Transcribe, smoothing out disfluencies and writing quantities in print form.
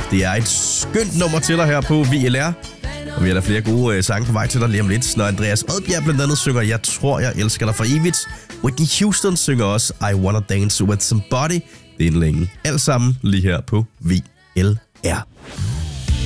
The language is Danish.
Det er et skønt nummer til dig her på VLR. Og vi har da flere gode sange på vej til dig lige om lidt. Når Andreas Odbjerg blandt andet synger Jeg tror, jeg elsker dig for evigt. Whitney Houston synger også I Wanna Dance With Somebody. Det er en længe. Alt sammen lige her på VLR.